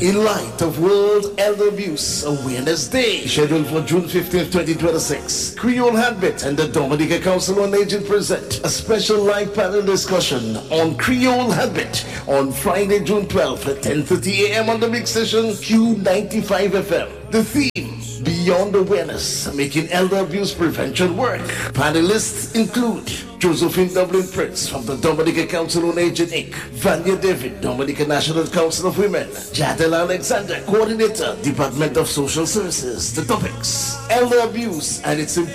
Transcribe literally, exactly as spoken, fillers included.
In light of World Elder Abuse Awareness Day, scheduled for June fifteenth, twenty twenty-six, Creole Handbit and the Dominica Council on Aging present a special live panel discussion on Creole Handbit on Friday, June twelfth at ten thirty a.m. on the big station Q ninety-five F M. The theme, Beyond Awareness, Making Elder Abuse Prevention Work. Panelists include Josephine Dublin Prince from the Dominica Council on Aging Incorporated, Vanya David, Dominica National Council of Women, Jadel Alexander, Coordinator, Department of Social Services. The topics, elder abuse and its